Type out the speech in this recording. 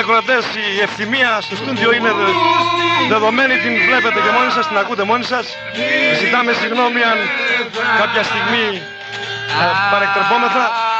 ακροατές, η ευθυμία στο στούντιο είναι δεδομένη, την βλέπετε και μόνοι σας, την ακούτε μόνοι σας. Ζητάμε συγγνώμη αν κάποια στιγμή παρεκτρεπόμεθα.